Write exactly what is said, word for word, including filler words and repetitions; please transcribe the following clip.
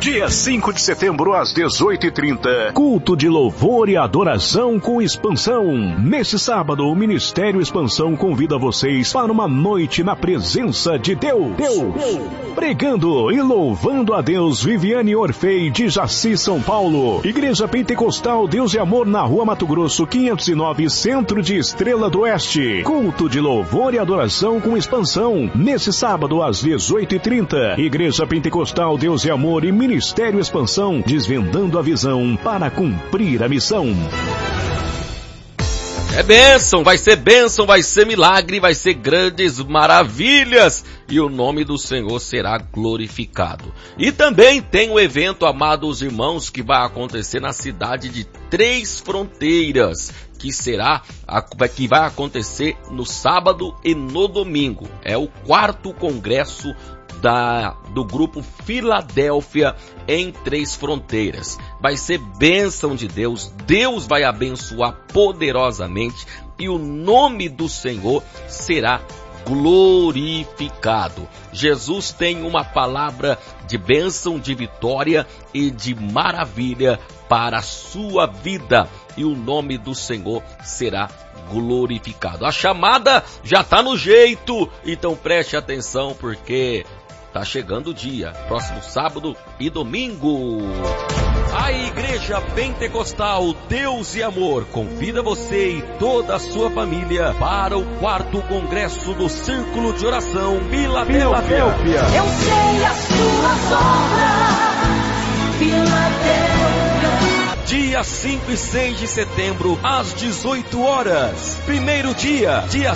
Dia cinco de setembro, às dezoito e trinta. Culto de louvor e adoração com Expansão. Neste sábado, o Ministério Expansão convida vocês para uma noite na presença de Deus. Deus. Pregando e louvando a Deus, Viviane Orfei, de Jaci, São Paulo. Igreja Pentecostal Deus e Amor, na Rua Mato Grosso, quinhentos e nove, Centro de Estrela do Oeste. Culto de louvor e adoração com Expansão. Nesse sábado, às dezoito e trinta. Igreja Pentecostal Deus e Amor e Ministério Expansão, desvendando a visão para cumprir a missão. É bênção, vai ser bênção, vai ser milagre, vai ser grandes maravilhas e o nome do Senhor será glorificado. E também tem o evento, amados irmãos, que vai acontecer na cidade de Três Fronteiras, que será, que vai acontecer no sábado e no domingo. É o quarto congresso Da, do grupo Filadélfia em Três Fronteiras. Vai ser bênção de Deus, Deus vai abençoar poderosamente e o nome do Senhor será glorificado. Jesus tem uma palavra de bênção, de vitória e de maravilha para a sua vida e o nome do Senhor será glorificado. A chamada já está no jeito, então preste atenção porque tá chegando o dia, próximo sábado e domingo. A Igreja Pentecostal Deus e Amor convida você e toda a sua família para o quarto congresso do Círculo de Oração Filadélfia. Eu sei as suas obras, Filadélfia. Dia cinco e seis de setembro, às dezoito horas. Primeiro dia, dia